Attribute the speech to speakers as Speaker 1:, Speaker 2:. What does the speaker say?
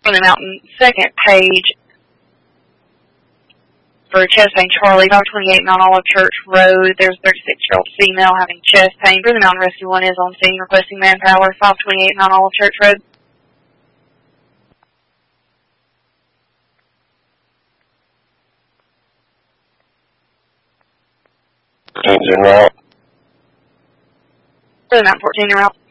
Speaker 1: on the mountain, second page for chest pain. Charlie, 528 Mount Olive Church Road. There's a 36-year-old female having chest pain. For the Mountain Rescue 1 is on scene requesting manpower. 528 Mount Olive Church Road.
Speaker 2: Engine route.
Speaker 1: For the Mountain 14 route.